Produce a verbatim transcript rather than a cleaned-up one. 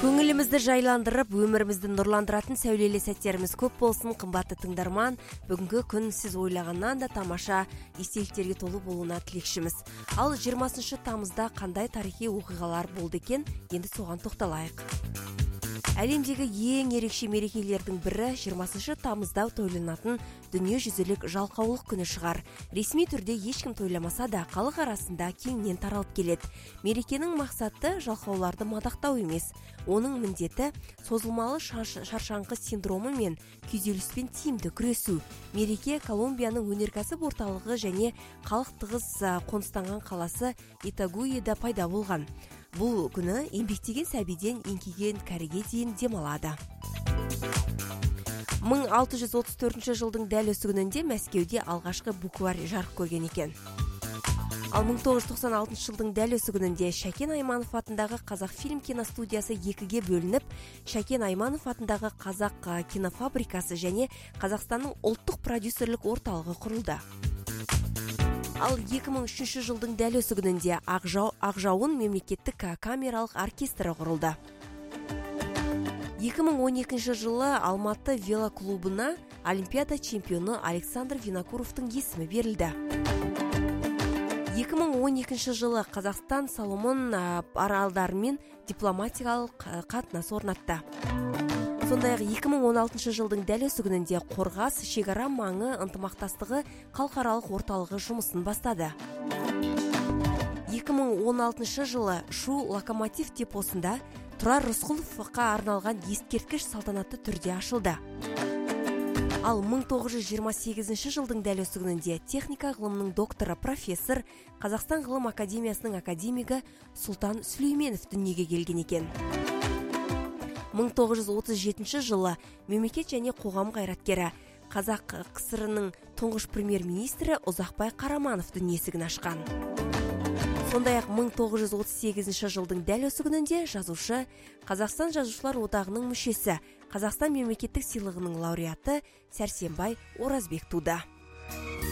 Көңілімізді жайландырып, өмірімізді нұрландыратын сәулелі сәттеріміз көп болсын, қымбатты тыңдарман. Бүгінгі күн сіз ойлағаннан да тамаша естеліктерге толы болуына тілекшіміз. Ал жиырмасыншы тамызда қандай тарихи оқиғалар болды екен, енді соған тоқталайық. Әлемдегі ең ерекше мерекелердің бірі жиырмасыншы тамызда тойланатын дүниежүзілік жалқаулық күні шығар. Ресми түрде ешкім тойламаса да, халық арасында кеңінен таралып келеді. Мерекенің мақсаты жалқауларды мадақтау емес. Оның міндеті созылмалы шаршаңқы синдромы мен күйзеліспен тиімді күресу. Мереке Колумбияның өнеркәсіп орталығы және халық тығыз қоныстанған қаласы Итагуида пайда болған. Бұл күні еңбектеген сәбиден еңкейген кәріге дейін демалады. мың алты жүз отыз төртінші жылдың дәл осы күнінде Мәскеуде алғашқы букварь жарық көрген екен. Ал мың тоғыз жүз тоқсан алтыншы жылдың дәл осы күнінде Шәкен Айманов атындағы Қазақфильм киностудиясы екіге бөлініп, Шәкен Айманов атындағы Қазақ кинофабрикасы және Қазақстанның ұлттық продюсерлік орталығы құрылды. Ал екі мың үшінші жылдың дәл осы күнінде Ақжауын мемлекеттік камералық оркестрі құрылды. екі мың он екінші жылы Алматы велоклубына Олимпиада чемпионы Александр Винокуровтың есімі берілді. екі мың он екінші жылы Қазақстан Соломон аралдарымен дипломатиялық қатынас орнатты. Сондай-ақ екі мың он алтыншы жылдың дәл осы күнінде Қорғас шекара маңы ынтымақтастығы халықаралық орталығы жұмысын бастады. екі мың он алтыншы жылы Шу локомотив депосында Тұрар Рысқұловқа арналған ескерткіш салтанатты түрде ашылды. Ал мың тоғыз жүз жиырма сегізінші жылдың дәл осы күнінде техника ғылымының докторы профессор Қазақстан ғылым академиясының академигі Сұлтан Сүлейменов дүниеге келген екен. мың тоғыз жүз отыз жетінші жылы мемлекет және қоғам қайраткері Қазақ КСР-ның тұңғыш премьер-министрі Ұзақбай Қараманов дүние есігін ашқан. Сондай-ақ мың тоғыз жүз отыз сегізінші жылдың дәл осы күнінде жазушы Қазақстан жазушылар одағының мүшесі, Қазақстан мемлекеттік сыйлығының лауреаты Сәрсенбай Оразбек туды.